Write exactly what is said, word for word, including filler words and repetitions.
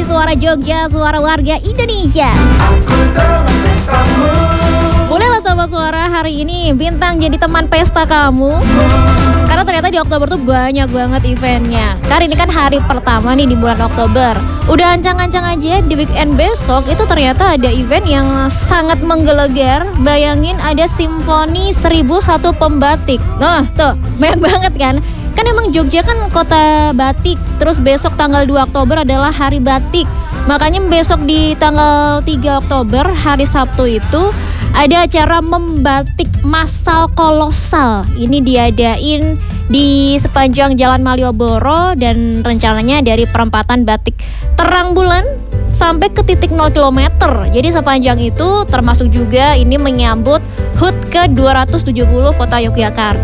suara Jogja, suara warga Indonesia. Bolehlah Sobat Suara hari ini Bintang jadi teman pesta kamu. Karena ternyata di Oktober tuh banyak banget eventnya. Karena ini kan hari pertama nih di bulan Oktober. Udah ancang-ancang aja di weekend besok itu ternyata ada event yang sangat menggelegar. Bayangin ada Simfoni seribu satu Pembatik. Nah tuh banyak banget kan. Kan emang Jogja kan kota batik. Terus besok tanggal dua Oktober adalah hari batik. Makanya besok di tanggal tiga Oktober hari Sabtu itu ada acara membatik massal kolosal. Ini diadain di sepanjang Jalan Malioboro dan rencananya dari perempatan Batik Terang Bulan sampai ke titik nol kilometer. Jadi sepanjang itu termasuk juga ini menyambut H U T ke dua ratus tujuh puluh Kota Yogyakarta.